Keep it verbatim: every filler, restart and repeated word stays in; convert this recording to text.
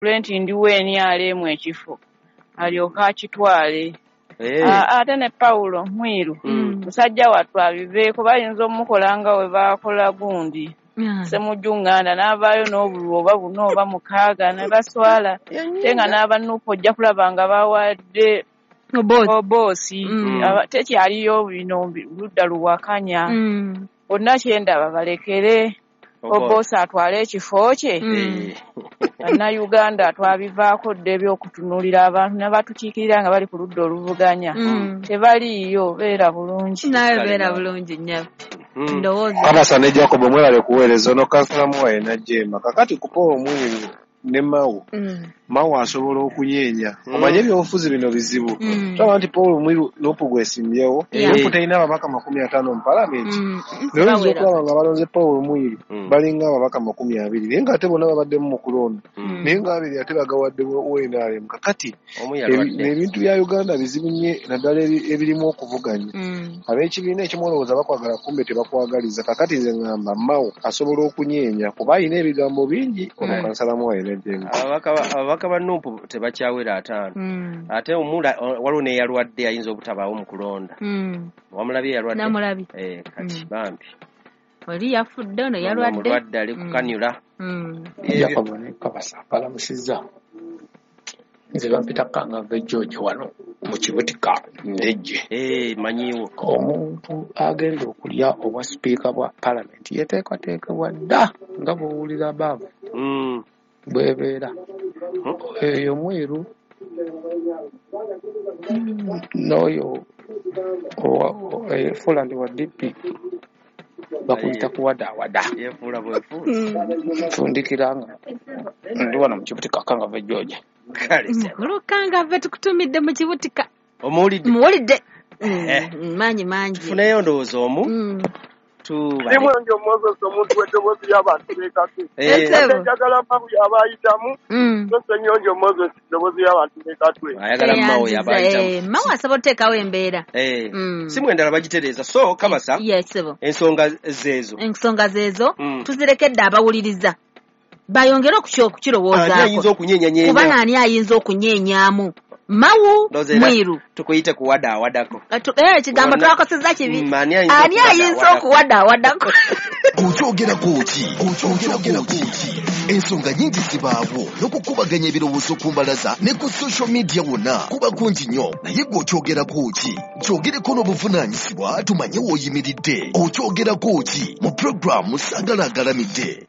Lenti ndiweni alemu ekifo alyoka akitwale ate ne Paulo Mwiru musajja wattu abiveeko bayinza omukolanga we baakola gundi Semujunganda n'avaayo n'obululu oba buno oba mukaaga ne baswala te nga n'abanuupu ojja kulaba nga bawadde oboosi tekyaliyo bino ludda luwakanya bonna kyendaba balekere oboosi atwale ekifo kye Bannayuganda twabivaako dde ebyokutunuulira abantu ne batukiikirira nga bali ku ludda oluvuganya tebaliiyo beera bulungi naye beera bulungi nnyo ndowooza Abasa ne Jacob mwebale kuweereza ono kansala muwaye najjeema kakati ku Paul Mwiru ne Mawu Mawu asobola okunyeenya omanye ebyobufuzi bino bizibu tulaba nti Paul Mwiru Nuupu gwesimbyewo Nuupu talina ababaka makumi ataano mu palamenti naye oyinza okulaba nga balonze Paul Mwiru balinga ababaka makumi abiri naye ng'ate bonna babaddemu mu kulonda naye ng'abiri ate bagawadde W N R M kakati ebintu bya Uganda bizibu nnyo naddala ebirimu okuvuganya ab'ekibiina ekimulowooza bakwagala kumbe tebakwagaliza kakati nze ngamba Mawu asobola okunyeenya kuba alina ebigambo bingi ono kansala muwaye najjeema ababaka ba Nuupu tebakyawera ataano ate omula waliwo n'eyalwadde ayinza obutabaawo mu kulonda wamulabye yalwadde namulabye eh kati bambi oli yafudde ono yalwadde mulwadde ali ku kanyula Jacob ne Kabasa balamusizza nze bampita Kangave George wano mu Kibutika Ndejje eh manyiwo omuntu agenda okulya obwa speaker bwa parliament yeteekateekebwa dda nga bw'owulira abaavu bwebeera eyo Mwiru n'oyo Fulani wa D P bakuyita kuwadawada yefuula bwefuula ntundikira nga ndi wano mu Kibutika Kangave George mukulu Kangave tukutumidde mu Kibutika omuwulidde muwulidde manyi mangi tufuneyo ndowooza omu Nimwe ndio Moses omuntu wedobozi y'abantu bekake. Njagala Mawu yabayitamu. Nose nyonjo Moses dobozi y'abantu bekatwe. Ayagala Mawu yabayitamu. Mawu asobola oteekawo embeera. Eh. Simu endala bagitereeza. So Kabasa. Yes sebo. Ensonga zeezo. Ensonga zeezo tuzirekedde abawuliriza. Bayongera okukirowoozaako. Ani ayinza okunyeenya nyeenya. Kuba ani ayinza okunyeenyaamu. Mawu Mwiru tukuyite kuwada wadako eh ekigambo twakoseza kibi ani ayinza okuwada wadako kukyogera kuki kukyogera kuki ensonga nyingi zibaawo n'okukubaganya ebirowoozo ku mbalaza ne ku social media wonna kuba kungi nnyo naye gw'okyogera kuki kyogereko n'obuvunaanyizibwa tumanye w'oyimiridde okyogera kuki mu programu Saagala Agalamidde